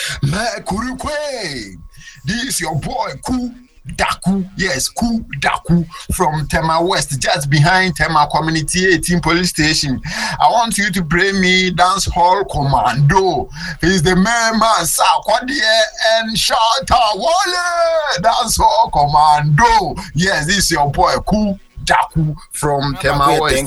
Kurukwe. This your boy Ku Daku. Yes, Ku Daku from Tema West, just behind Tema Community 18 Police Station. I want you to play me Dance Hall Commando. He's the main man, Sakwadie and Shata Wale. Dance Hall Commando. Yes, this is your boy Ku Daku from Tema West.